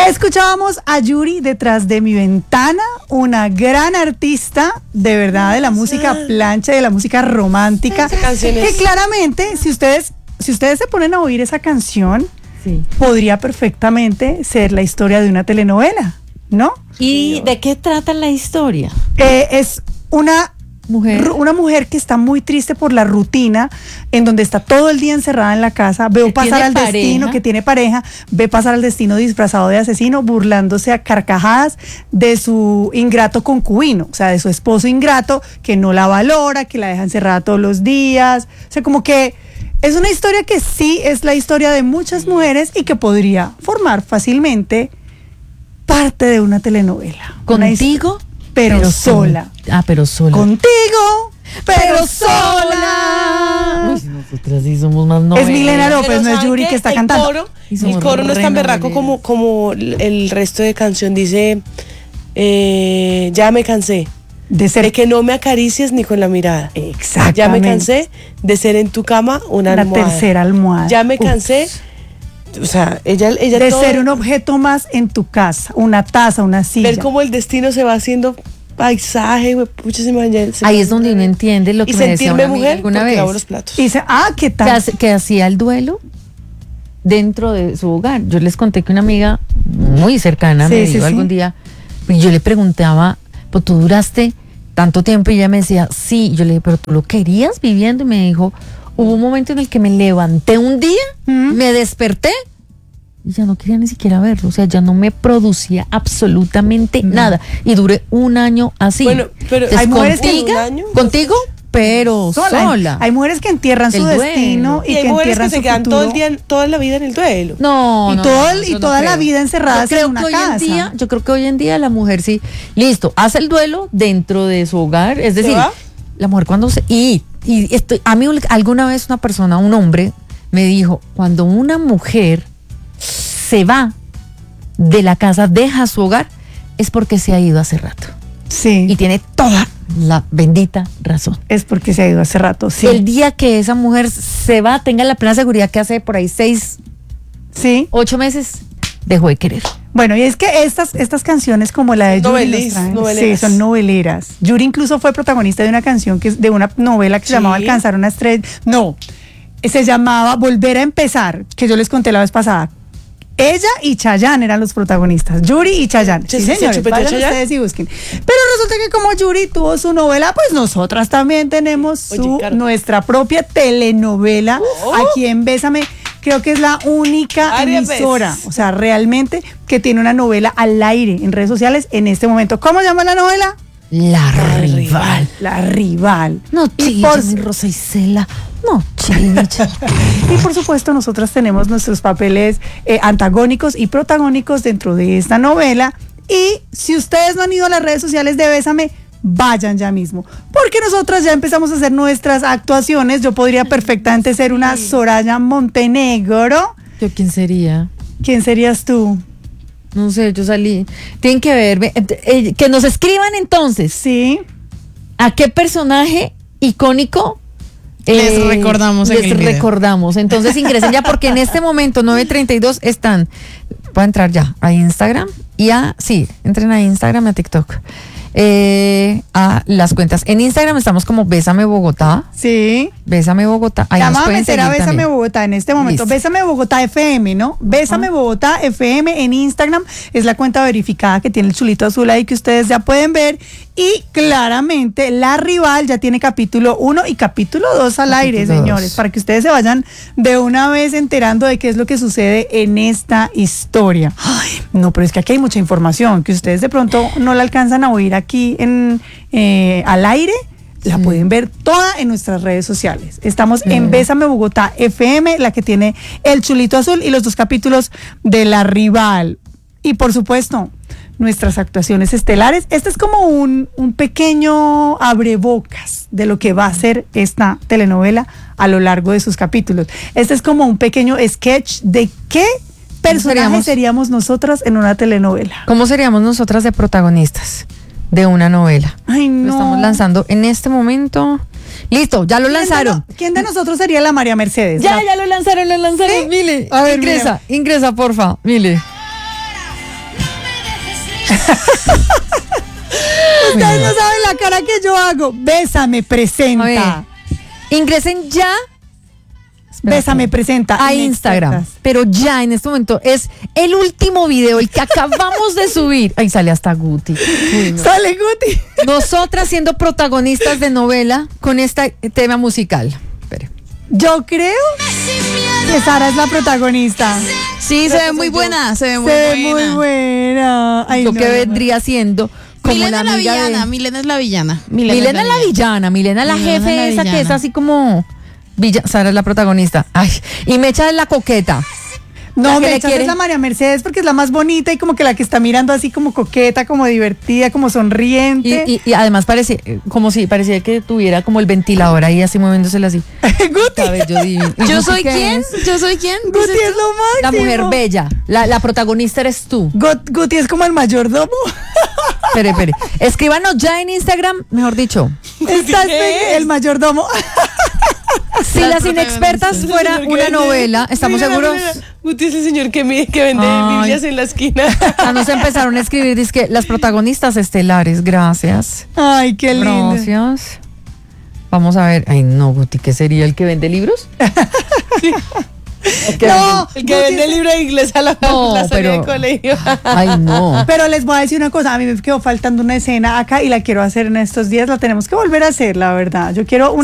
Escuchábamos a Yuri Detrás de mi ventana, una gran artista de verdad de la música plancha, de la música romántica, que claramente si ustedes se ponen a oír esa canción, podría perfectamente ser la historia de una telenovela, ¿no? ¿Y de qué trata la historia? Es una mujer que está muy triste por la rutina, en donde está todo el día encerrada en la casa, ve pasar al destino, que tiene pareja, ve pasar al destino disfrazado de asesino, burlándose a carcajadas de su ingrato concubino, o sea, de su esposo ingrato, que no la valora, que la deja encerrada todos los días. O sea, como que es una historia que sí es la historia de muchas mujeres y que podría formar fácilmente parte de una telenovela. ¿Contigo? Pero sola. Pero sola. Contigo, pero sola. Uy, nosotras sí somos más novelas. Es Milena López, no es Yuri que está cantando. El coro no es tan berraco como el resto de canción. Dice, ya me cansé de que no me acaricies ni con la mirada. Exactamente. Ya me cansé de ser en tu cama una almohada. tercera almohada. Ya me cansé. O sea, ella de ser un objeto más en tu casa, una taza, una silla. Ver cómo el destino se va haciendo paisaje, ahí es donde uno entiende lo que me decía una amiga mujer alguna vez. Lavo los platos. Y dice, ¿qué tal? Que hacía el duelo dentro de su hogar. Yo les conté que una amiga muy cercana me dijo algún día, y yo le preguntaba, pues tú duraste tanto tiempo, y ella me decía, sí. Yo le dije, pero tú lo querías viviendo, y me dijo, hubo un momento en el que me levanté un día, me desperté y ya no quería ni siquiera verlo, o sea, ya no me producía absolutamente nada, y duré un año así. Bueno, pero hay mujeres contigo, pero sola. Hay mujeres que entierran su destino y que entierran su se quedan futuro. todo el día, toda la vida en el duelo. Toda la vida encerradas en una casa. Yo creo que hoy en día la mujer sí, listo, hace el duelo dentro de su hogar, es decir, la mujer cuando a mí alguna vez una persona, un hombre, me dijo, cuando una mujer se va de la casa, deja su hogar, es porque se ha ido hace rato. Sí. Y tiene toda la bendita razón. Es porque se ha ido hace rato, sí. El día que esa mujer se va, tenga la plena seguridad que hace por ahí 8 meses, dejó de querer. Bueno, y es que estas canciones como la de Yuri sí, son noveleras. Yuri incluso fue protagonista de una canción de una novela que se llamaba Alcanzar una estrella. No, se llamaba Volver a empezar, que yo les conté la vez pasada. Ella y Chayanne eran los protagonistas, Yuri y Chayanne. Sí, señores, vayan ustedes y busquen. Pero resulta que como Yuri tuvo su novela, pues nosotras también tenemos nuestra propia telenovela aquí en Bésame. Creo que es la única emisora, o sea, realmente que tiene una novela al aire en redes sociales en este momento. ¿Cómo se llama la novela? La rival. La rival. No, mi Rosa Isela. No, chicha. Y por supuesto, nosotras tenemos nuestros papeles antagónicos y protagónicos dentro de esta novela. Y si ustedes no han ido a las redes sociales de Bésame, vayan ya mismo, porque nosotras ya empezamos a hacer nuestras actuaciones. Yo podría perfectamente ser una Soraya Montenegro. ¿Yo quién sería? ¿Quién serías tú? No sé, yo salí. Tienen que ver, que nos escriban entonces. Sí. ¿A qué personaje icónico les recordamos? Recordamos. Entonces ingresen ya, porque en este momento 9:32 están. Pueden entrar ya a Instagram y entren a Instagram y a TikTok. A las cuentas. En Instagram estamos como Bésame Bogotá. Sí. Bésame Bogotá. Ahí vamos a meter a Bésame Bogotá en este momento. Listo. Bésame Bogotá FM, ¿no? Bésame Bogotá FM en Instagram. Es la cuenta verificada que tiene el chulito azul ahí que ustedes ya pueden ver. Y claramente La Rival ya tiene capítulo 1 y capítulo 2 al aire, señores, para que ustedes se vayan de una vez enterando de qué es lo que sucede en esta historia. Ay, no, pero es que aquí hay mucha información que ustedes de pronto no la alcanzan a oír aquí al aire. La pueden ver toda en nuestras redes sociales. Estamos en Bésame Bogotá FM, la que tiene el chulito azul y los 2 capítulos de La Rival. Y por supuesto, nuestras actuaciones estelares. Este es como un pequeño abrebocas de lo que va a ser esta telenovela a lo largo de sus capítulos. Este es como un pequeño sketch de qué personaje seríamos nosotras en una telenovela. ¿Cómo seríamos nosotras de protagonistas de una novela? Ay, no. Lo estamos lanzando en este momento. Listo, ya lo lanzaron. ¿Quién de nosotros sería la María Mercedes? Ya lo lanzaron. ¿Sí? Mile, a ver, ingresa, porfa, Mile. Ustedes no saben la cara que yo hago. Bésame presenta. Ingresen ya. Bésame presenta a Instagram. Pero ya en este momento es el último video, el que acabamos de subir. Ahí sale hasta Guti. No. Sale Guti. Nosotras siendo protagonistas de novela con este tema musical. Espere. Yo creo que Sara es la protagonista. Sí, se ve muy buena. Se ve muy buena. Ay, lo que vendría siendo como Milena la villana. Milena es la villana. Milena es la villana. Milena es la jefe esa que es así como... Sara es la protagonista. Ay, y Mecha es la coqueta. No, Mecha es la María Mercedes porque es la más bonita y como que la que está mirando así como coqueta, como divertida, como sonriente. Y además parece como si parecía que tuviera como el ventilador ahí así moviéndosela así. Guti. ¿Yo soy quién? ¿Yo soy quién? Guti es lo máximo. La mujer bella. La protagonista eres tú. Guti es como el mayordomo. Espere. Escríbanos ya en Instagram, mejor dicho. Estás el mayordomo. Si Las Inexpertas fuera una novela, ¿estamos seguros? Guti es el señor que vende Biblias en la esquina. Nos empezaron a escribir, dice que las protagonistas estelares, gracias. Ay, qué lindo. Gracias. Vamos a ver. Ay, no, Guti, ¿qué sería el que vende libros? Sí. El que vende libro de inglés a la salida del colegio. Ay, no. Pero les voy a decir una cosa, a mí me quedó faltando una escena acá y la quiero hacer en estos días, la tenemos que volver a hacer, la verdad. Yo quiero